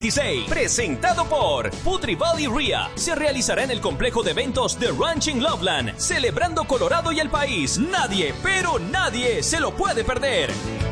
16, presentado por Putri Valley RIA. Se realizará en el complejo de eventos de Ranching Loveland, celebrando Colorado y el país. Nadie, pero nadie se lo puede perder.